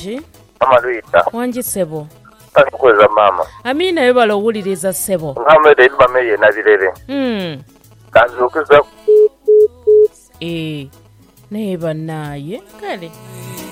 wangi mama Luita wangi ssebo takukweza mama Amina yebala owuliriza ssebo ngamede ibameye nabirere kanzukiza naye bannaye kale